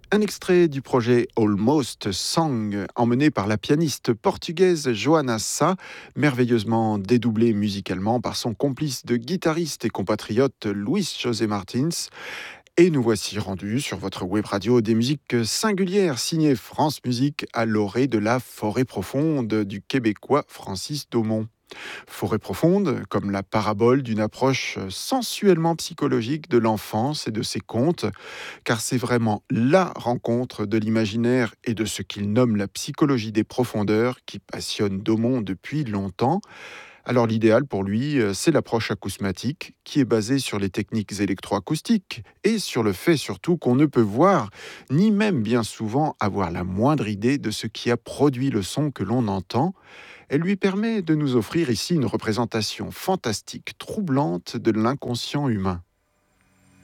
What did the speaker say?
Un extrait du projet Almost Song, emmené par la pianiste portugaise Joana Sá, merveilleusement dédoublée musicalement par son complice de guitariste et compatriote Luis José Martins. Et nous voici rendus sur votre web radio des musiques singulières signées France Musique à l'orée de la forêt profonde du Québécois Francis Daumont. Forêt profonde, comme la parabole d'une approche sensuellement psychologique de l'enfance et de ses contes, car c'est vraiment la rencontre de l'imaginaire et de ce qu'il nomme la psychologie des profondeurs qui passionne Daumont depuis longtemps. Alors l'idéal pour lui, c'est l'approche acousmatique qui est basée sur les techniques électroacoustiques et sur le fait surtout qu'on ne peut voir, ni même bien souvent avoir la moindre idée de ce qui a produit le son que l'on entend. Elle lui permet de nous offrir ici une représentation fantastique, troublante de l'inconscient humain.